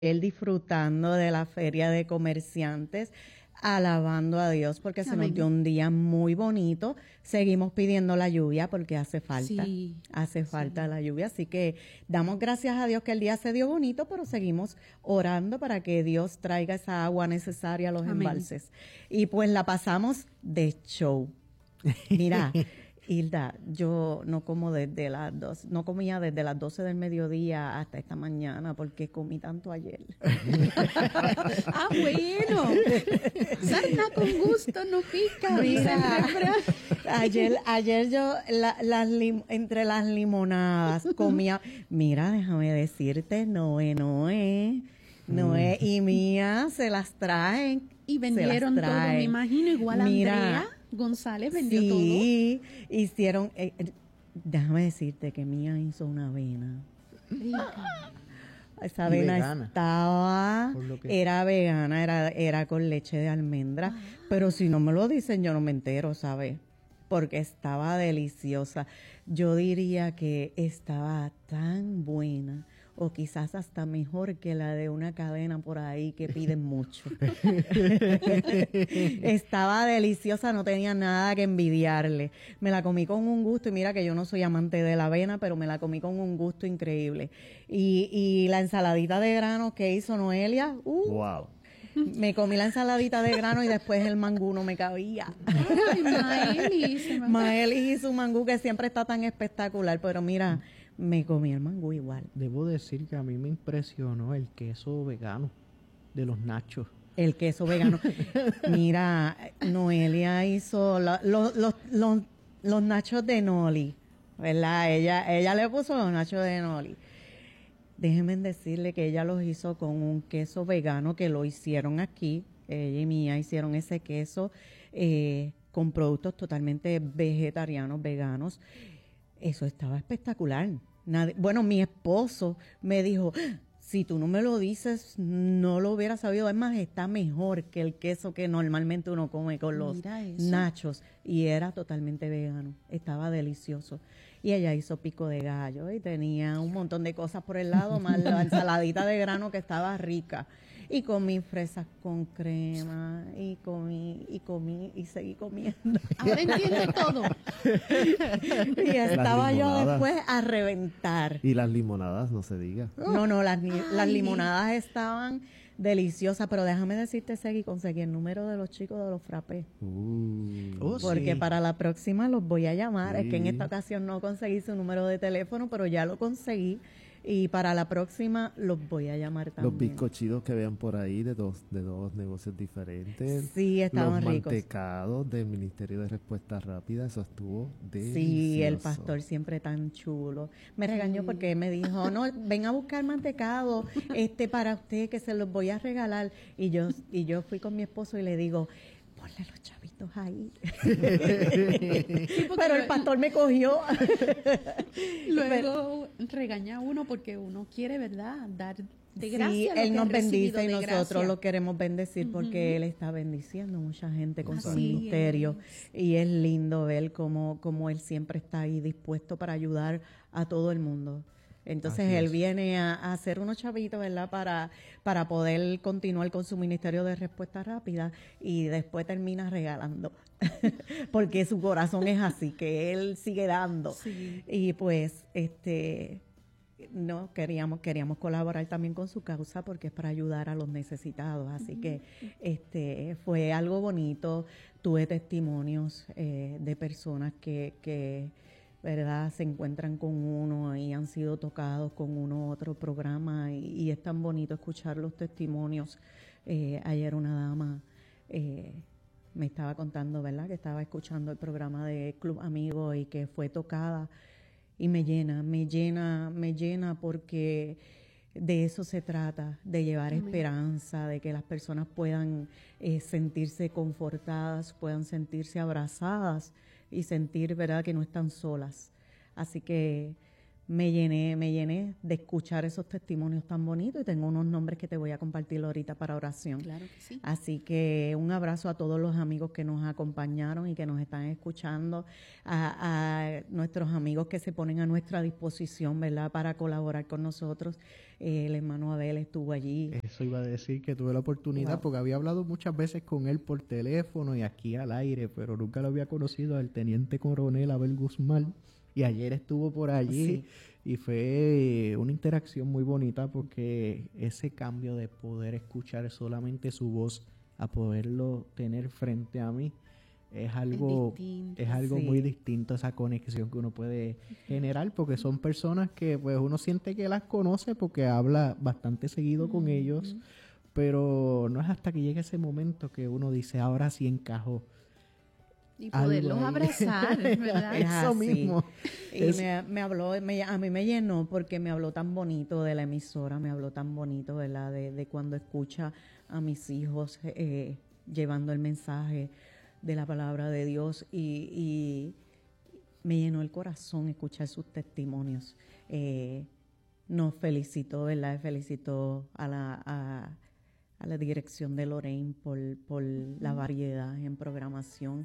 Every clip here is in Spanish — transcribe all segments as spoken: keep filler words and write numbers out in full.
él disfrutando de la feria de comerciantes, alabando a Dios porque se Amén. nos dio un día muy bonito. Seguimos pidiendo la lluvia porque hace falta, Sí, hace falta sí. la lluvia. Así que damos gracias a Dios que el día se dio bonito, pero seguimos orando para que Dios traiga esa agua necesaria a los Amén. embalses. Y pues la pasamos de show. Mira, Hilda, yo no como desde las dos, no comía desde las doce del mediodía hasta esta mañana porque comí tanto ayer. Ah, bueno. Sarna con gusto no pica, dice el Mira, refrán. ayer, ayer yo la, las lim- entre las limonadas comía, mira, déjame decirte, Noé, Noé, Noé y Mía se las traen. Y se vendieron las todo, traen. me imagino. Igual Mira, Andrea González vendió todo. Sí, hicieron, eh, eh, déjame decirte que Mía hizo una avena. Esa Y avena vegana, estaba, por lo que- era vegana, era, era con leche de almendra, pero si no me lo dicen yo no me entero, ¿sabes? Porque estaba deliciosa. Yo diría que estaba tan buena, o quizás hasta mejor que la de una cadena por ahí que piden mucho. Estaba deliciosa, no tenía nada que envidiarle. Me la comí con un gusto, y mira que yo no soy amante de la avena, pero me la comí con un gusto increíble. Y, y la ensaladita de granos que hizo Noelia, uh, Wow. me comí la ensaladita de grano y después el mangú no me cabía. Ay, Maeli, se me- Maeli y su mangú que siempre está tan espectacular, pero mira, me comí el mangú igual. Debo decir que a mí me impresionó el queso vegano de los nachos. El queso vegano. Mira, Noelia hizo la- lo- los, los, los nachos de Noli, ¿verdad? Ella, ella le puso los nachos de Noli. Déjenme decirle que ella los hizo con un queso vegano que lo hicieron aquí. Ella y Mía hicieron ese queso eh, con productos totalmente vegetarianos, veganos. Eso estaba espectacular. Nadie- bueno, mi esposo me dijo, si tú no me lo dices, no lo hubiera sabido. Es más, está mejor que el queso que normalmente uno come con los Mira eso. nachos. Y era totalmente vegano. Estaba delicioso. Y ella hizo pico de gallo y tenía un montón de cosas por el lado, más la ensaladita de grano que estaba rica. Y comí fresas con crema y comí y comí y seguí comiendo. Ahora entiendo todo. Y estaba yo limonadas. después a reventar. Y las limonadas, no se diga. No, no, las, ni- las Ay. limonadas estaban deliciosas, pero déjame decirte, Segui, conseguí el número de los chicos de los frappés. Uh. Oh, Porque sí. para la próxima los voy a llamar. Es que en Sí. esta ocasión no conseguí su número de teléfono, pero ya lo conseguí. Y para la próxima los voy a llamar también. Los bizcochitos que vean por ahí de dos, de dos negocios diferentes. Sí, estaban Los ricos. mantecados del Ministerio de Respuesta Rápida, eso estuvo delicioso. Sí, el pastor siempre tan chulo. Me regañó porque me dijo, no, ven a buscar mantecado este para usted que se los voy a regalar. Y yo y yo fui con mi esposo y le digo, ponle los chavitos ahí. Pero el pastor me cogió. Luego regaña a uno porque uno quiere, ¿verdad? Dar de Sí, gracia. lo él que nos ha recibido bendice y de nosotros gracia. lo queremos bendecir porque Ujú. él está bendiciendo a mucha gente con su Así ministerio. Y es lindo ver cómo, cómo él siempre está ahí dispuesto para ayudar a todo el mundo. Entonces Así él es. viene a, a hacer unos chavitos, ¿verdad? Para, para poder continuar con su ministerio de respuesta rápida y después termina regalando. Porque su corazón es así, que él sigue dando. Sí. Y pues, este, no queríamos queríamos colaborar también con su causa porque es para ayudar a los necesitados, así que este fue algo bonito. Tuve testimonios eh, de personas que que verdad se encuentran con uno y han sido tocados con uno u otro programa y, y es tan bonito escuchar los testimonios. Eh, ayer una dama eh, me estaba contando, verdad, que estaba escuchando el programa de Club Amigo y que fue tocada. Y me llena, me llena, me llena porque de eso se trata, de llevar Amén. esperanza, de que las personas puedan eh, sentirse confortadas, puedan sentirse abrazadas y sentir, ¿verdad?, que no están solas. Así que me llené, me llené de escuchar esos testimonios tan bonitos y tengo unos nombres que te voy a compartir ahorita para oración. Claro que sí. Así que un abrazo a todos los amigos que nos acompañaron y que nos están escuchando, a, a nuestros amigos que se ponen a nuestra disposición, ¿verdad?, para colaborar con nosotros eh, el hermano Abel estuvo allí. Eso iba a decir que tuve la oportunidad, Wow. porque había hablado muchas veces con él por teléfono y aquí al aire, pero nunca lo había conocido al teniente coronel Abel Guzmán. Y ayer estuvo por allí Sí. y fue una interacción muy bonita, porque ese cambio de poder escuchar solamente su voz a poderlo tener frente a mí es algo, distinto, es algo sí. muy distinto, esa conexión que uno puede generar, porque son personas que pues uno siente que las conoce porque habla bastante seguido con ellos, pero no es hasta que llega ese momento que uno dice, ahora sí encajó. Y Algo poderlos ahí. abrazar, ¿verdad? Es Eso así. mismo. Y Es- me, me habló, me- a mí me llenó porque me habló tan bonito de la emisora, me habló tan bonito, ¿verdad? De, de cuando escucha a mis hijos eh, llevando el mensaje de la palabra de Dios, y, y me llenó el corazón escuchar sus testimonios. Eh, nos felicitó, ¿verdad? Felicitó a la, a, a la dirección de Lorraine por, por la variedad en programación.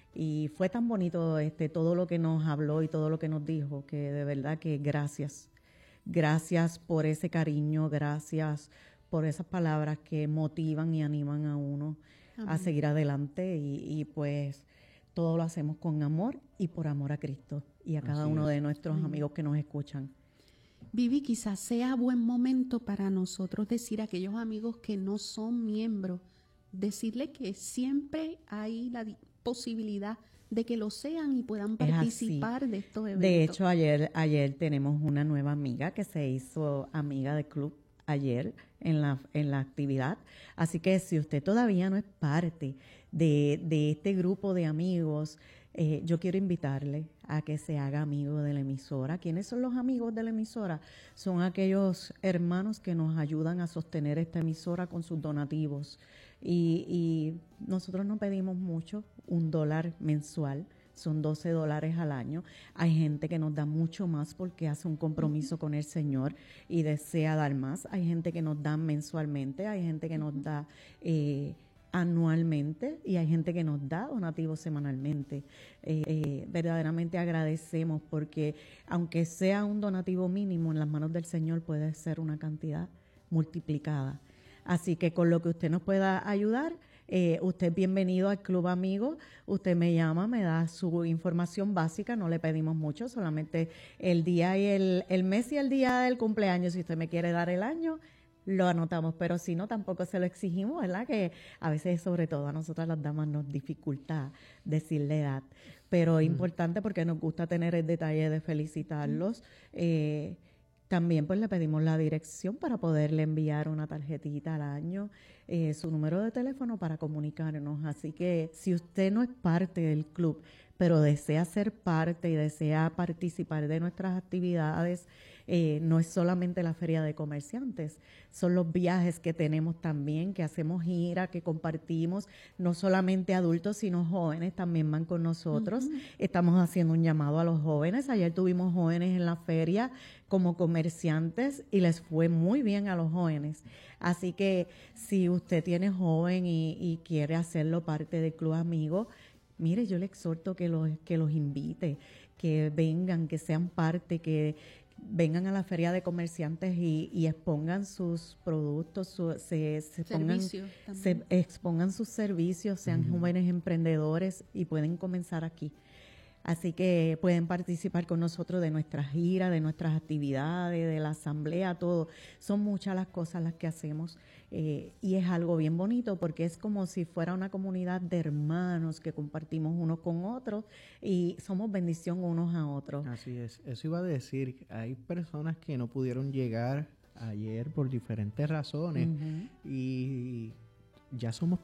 Y fue tan bonito este todo lo que nos habló y todo lo que nos dijo, que de verdad que gracias. Gracias por ese cariño, gracias por esas palabras que motivan y animan a uno a Amén. seguir adelante, y, y pues todo lo hacemos con amor y por amor a Cristo y a cada Así uno es. de nuestros amigos que nos escuchan. Vivi, quizás sea buen momento para nosotros decir a aquellos amigos que no son miembros, decirle que siempre hay la di- posibilidad de que lo sean y puedan Es así. participar de estos eventos. De hecho, ayer, ayer tenemos una nueva amiga que se hizo amiga del club ayer en la, en la actividad. Así que si usted todavía no es parte de, de este grupo de amigos, eh, yo quiero invitarle a que se haga amigo de la emisora. ¿Quiénes son los amigos de la emisora? Son aquellos hermanos que nos ayudan a sostener esta emisora con sus donativos. Y, y nosotros no pedimos mucho, un dólar mensual. Son doce dólares al año. Hay gente que nos da mucho más porque hace un compromiso con el Señor y desea dar más. Hay gente que nos da mensualmente, hay gente que nos da eh, anualmente, y hay gente que nos da donativos semanalmente. Eh, eh, verdaderamente agradecemos, porque aunque sea un donativo mínimo, en las manos del Señor puede ser una cantidad multiplicada. Así que con lo que usted nos pueda ayudar, Eh, usted es bienvenido al Club Amigo. Usted me llama, me da su información básica, no le pedimos mucho, solamente el día y el, el mes y el día del cumpleaños. Si usted me quiere dar el año, lo anotamos, pero si no, tampoco se lo exigimos, ¿verdad? Que a veces, sobre todo a nosotras las damas, nos dificulta decir la edad, pero es importante porque nos gusta tener el detalle de felicitarlos. Eh, También pues le pedimos la dirección para poderle enviar una tarjetita al año, eh, su número de teléfono para comunicarnos. Así que si usted no es parte del club, pero desea ser parte y desea participar de nuestras actividades, eh, no es solamente la feria de comerciantes, son los viajes que tenemos también, que hacemos gira, que compartimos, no solamente adultos, sino jóvenes también van con nosotros. Uh-huh. Estamos haciendo un llamado a los jóvenes. Ayer tuvimos jóvenes en la feria como comerciantes y les fue muy bien a los jóvenes. Así que si usted tiene joven y, y quiere hacerlo parte del Club Amigo, mire, yo le exhorto que los, que los invite, que vengan, que sean parte, que vengan a la feria de comerciantes y, y expongan sus productos, su, se, se, pongan, se expongan sus servicios, sean uh-huh. jóvenes emprendedores y pueden comenzar aquí. Así que pueden participar con nosotros de nuestras giras, de nuestras actividades, de la asamblea, todo. Son muchas las cosas las que hacemos eh, y es algo bien bonito porque es como si fuera una comunidad de hermanos que compartimos unos con otros y somos bendición unos a otros. Así es. Eso iba a decir, hay personas que no pudieron llegar ayer por diferentes razones uh-huh. y ya somos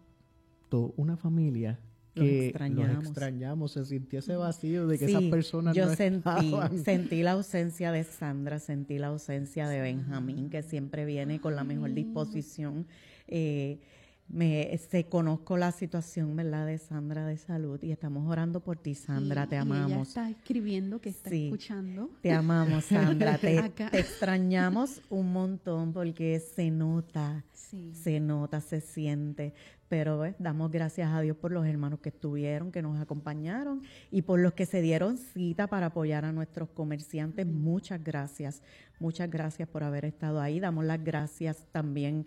tanto una familia que los extrañamos. los extrañamos, se sintió ese vacío de que sí, esas personas yo no sentí, estaban. sentí la ausencia de Sandra, sentí la ausencia de Benjamín, que siempre viene con la mejor disposición. Eh, me se conozco la situación, ¿verdad?, de Sandra de salud y estamos orando por ti, Sandra, Sí, te y amamos. ella está escribiendo que está Sí. escuchando. Te amamos, Sandra, te, Acá. te extrañamos un montón porque se nota, Sí. se nota, se siente, pero ¿ves? Damos gracias a Dios por los hermanos que estuvieron, que nos acompañaron y por los que se dieron cita para apoyar a nuestros comerciantes. Muchas gracias, muchas gracias por haber estado ahí. Damos las gracias también